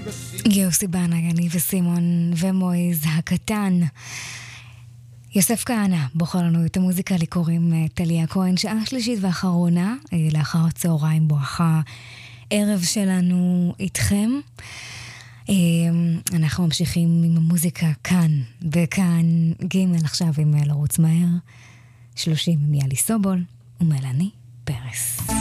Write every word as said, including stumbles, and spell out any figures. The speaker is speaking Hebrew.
יוסי בנאי וסימון ומויז הקטן. יוסף כהנא בוחר לנו את המוזיקה לקוראים טליה כהן, שעה שלישית ואחרונה לאחר הצהריים בואכה ערב שלנו איתכם. אנחנו ממשיכים עם המוזיקה כאן וכאן ג' עכשיו עם לרוץ מהר שלושים עם יאלי סובול ומלאני פרס.